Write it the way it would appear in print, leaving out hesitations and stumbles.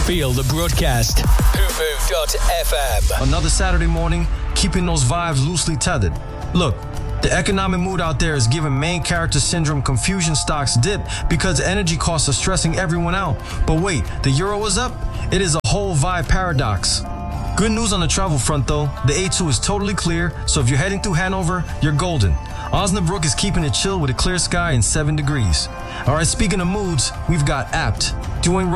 Feel the broadcast. Hoopoo.fm. Another Saturday morning, keeping those vibes loosely tethered. Look, the economic mood out there is giving main character syndrome confusion stocks dip because energy costs are stressing everyone out. But wait, the euro is up? It is a whole vibe paradox. Good news on the travel front though, the A2 is totally clear, so if you're heading through Hanover, you're golden. Osnabrück is keeping it chill with a clear sky and 7 degrees. Alright, speaking of moods, we've got Apt, doing